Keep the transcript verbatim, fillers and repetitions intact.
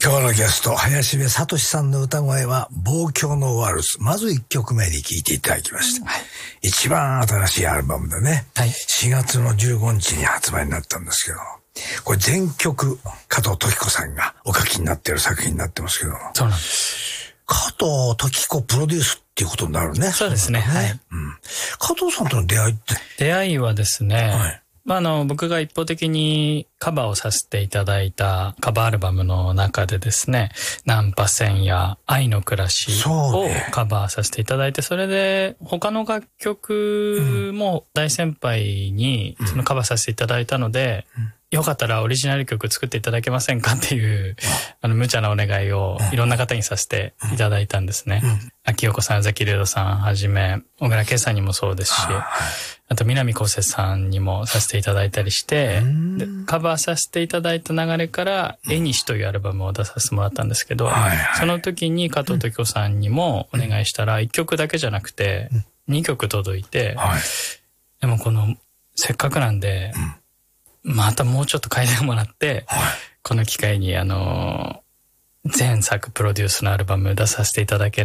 今日のゲスト、林部聡さんの歌声は、望郷のワルツ。まずいっきょくめに聴いていただきました。はい、一番新しいアルバムでね、はい、しがつのじゅうごにちに発売になったんですけど、これ全曲、加藤登紀子さんがお書きになっている作品になってますけど。 そうなんです。 加藤登紀子プロデュースっていうことになるね。 そうですね。はい。うん。 加藤さんとの出会いって？ 出会いはですね、はい、まあ、あの、僕が一方的にカバーをさせていただいたカバーアルバムの中でですね、ナンパ船や愛の暮らしをカバーさせていただいて、それで他の楽曲も大先輩にそのカバーさせていただいたので、よかったらオリジナル曲作っていただけませんかっていう、あの、無茶なお願いをいろんな方にさせていただいたんですね。秋代子さん、ザキレドさんはじめ、小倉圭さんにもそうですし、あと南こうせつさんにもさせていただいたりして、でカバーさせていただいた流れから、えにしというアルバムを出させてもらったんですけど、その時に加藤登紀子さんにもお願いしたら、いっきょくだけじゃなくて、にきょく届いて、でもこの、せっかくなんで、またもうちょっと変えてもらって、はい、この機会にあの、前作プロデュースのアルバム出させていただけ